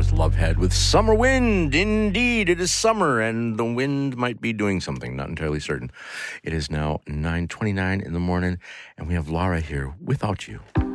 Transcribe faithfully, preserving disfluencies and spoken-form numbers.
was Lovehead with Summer Wind. Indeed, it is summer, and the wind might be doing something, not entirely certain. It is now nine twenty-nine in the morning, and we have Laura here without you.